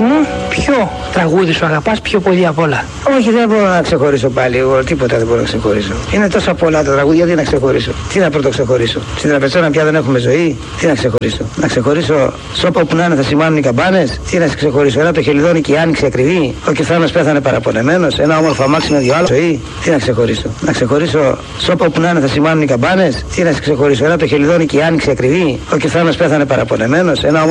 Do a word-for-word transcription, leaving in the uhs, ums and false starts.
μου, ποιο τραγούδι σου αγαπάς πιο πολύ απ' όλα? Όχι, δεν μπορώ να ξεχωρίσω πάλι. Εγώ τίποτα δεν μπορώ να ξεχωρίσω. Είναι τόσα πολλά τα τραγούδια, τι να ξεχωρίσω. Τι να πρώτο ξεχωρίσω. Στην τραπεζόνα πια δεν έχουμε ζωή. Τι να ξεχωρίσω. Να ξεχωρίσω σώπα που να είναι θα σημάνουν οι καμπάνες. Τι να ξεχωρίσω. Ένα το χελιδόνι και η άνοιξη ακριβή. Ο Κιθάνος πέθανε παραπονεμένος. Ένα όμορφο αμάξι με δυο άλλα ζωή. Τι να ξεχωρίσω. Να ξεχωρίσω σώπα που να είναι θα σημάνουν οι καμπάνες. Τι να ξεχωρίσω. Ένα το χελιδόνι και η άνοιξη ακριβή. Ο Κιθάνος πέθανε παραπονεμένος. Ένα